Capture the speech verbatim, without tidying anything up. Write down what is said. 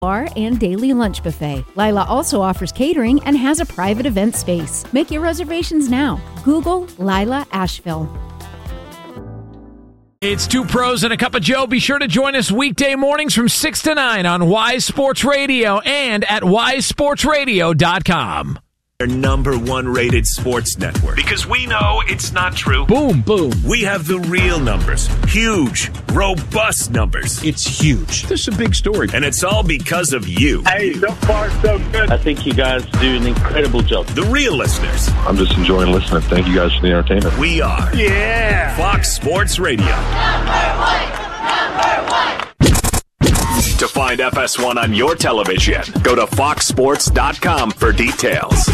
bar and daily lunch buffet. Lila also offers catering and has a private event space. Make your reservations now. Google Lila Asheville. It's Two Pros and a Cup of Joe. Be sure to join us weekday mornings from six to nine on Wise Sports Radio and at wise sports radio dot com. Our number one rated sports network. Because we know it's not true. Boom, boom. We have the real numbers. Huge, robust numbers. It's huge. This is a big story. And it's all because of you. Hey, so far so good. I think you guys do an incredible job. The real listeners. I'm just enjoying listening. Thank you guys for the entertainment. We are. Yeah. Fox Sports Radio. Number one. Number one. To find F S one on your television, go to fox sports dot com for details.